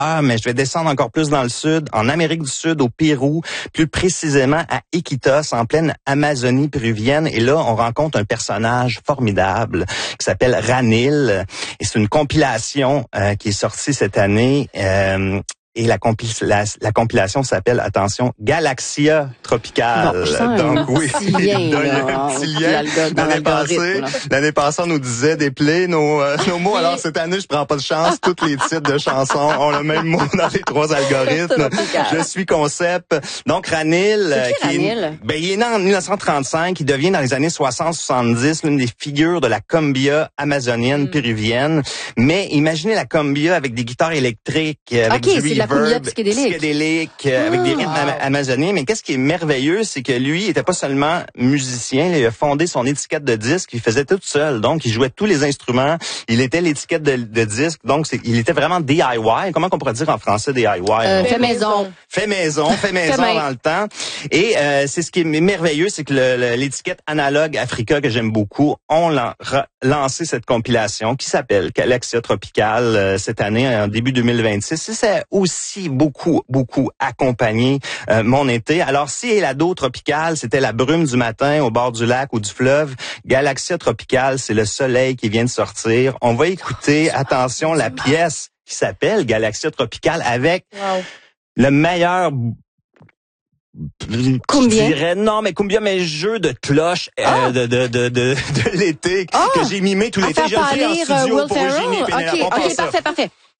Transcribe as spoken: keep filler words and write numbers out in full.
Ah, mais je vais descendre encore plus dans le sud, en Amérique du Sud, au Pérou, plus précisément à Iquitos, en pleine Amazonie péruvienne. Et là, on rencontre un personnage formidable qui s'appelle Ranil. Et c'est une compilation euh, qui est sortie cette année. Euh, Et la, compil- la, la compilation s'appelle, attention, Galaxia Tropicale. Bon, je sens Donc un oui, petit lien, il donne là, un petit dans lien. l'algo- dans L'année passée, l'algorithme, là. l'année passée, on nous disait déplier nos, euh, nos mots. Alors cette année, je prends pas de chance. Tous les titres de chansons ont le même mot dans les trois algorithmes. Je suis concept. Donc Ranil, euh, C'est qui, qui est, Ranil? ben, il est né en dix-neuf cent trente-cinq. Il devient dans les années soixante soixante-dix l'une des figures de la cumbia amazonienne Mm. péruvienne. Mais imaginez la cumbia avec des guitares électriques, avec Ok, du c'est de la cumbia reverb, psychédélique. psychédélique, euh, avec des rythmes ama- amazoniens. Mais qu'est-ce qui est merveilleux, c'est que lui, il était pas seulement musicien, il a fondé son étiquette de disque, il faisait tout seul. Donc, il jouait tous les instruments, il était l'étiquette de, de disque. Donc, c'est, il était vraiment D I Y. Comment on pourrait dire en français D I Y? Euh, fait maison. Fait maison, fait maison Fait main. dans le temps. Et euh, c'est ce qui est merveilleux, c'est que le- le- l'étiquette Analogue Africa, que j'aime beaucoup, ont lan- ra- lancé cette compilation qui s'appelle Galaxia Tropicale euh, cette année, en début deux mille vingt-six. Et ça a aussi beaucoup, beaucoup accompagné euh, mon été. Alors, si Elado Tropicale, c'était la brume du matin au bord du lac ou du fleuve, Galaxia Tropicale, c'est le soleil qui vient de sortir. On va écouter, attention, la pièce qui s'appelle Galaxia Tropicale avec Wow. le meilleur, Combien? je dirais, non, mais combien, mais jeu de cloche euh, Ah! de, de, de, de, de l'été Ah! que j'ai mimé tout À l'été. faire Je le fais en pâlir, studio euh, Will pour Eugénie Ferrell? Pénélope. Ok, On passe ok, ça. parfait, parfait.